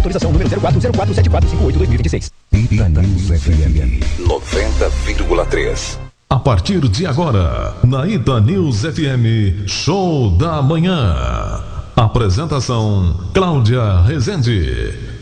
Autorização número 04047458-2026. Itanews FM 90,3. A partir de agora, na Itanews FM, Show da Manhã. Apresentação: Cláudia Rezende.